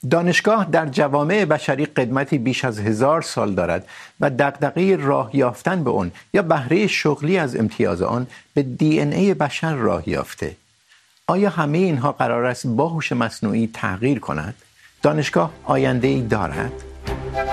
دانشگاه در جوامع بشری قدمتی بیش از 1000 سال دارد و دغدغه راه یافتن به آن یا بهره شغلی از امتیاز آن به دی ان ای بشر راه یافته. آیا همه اینها قرار است با هوش مصنوعی تغییر کند؟ دانشگاه آینده‌ای دارد؟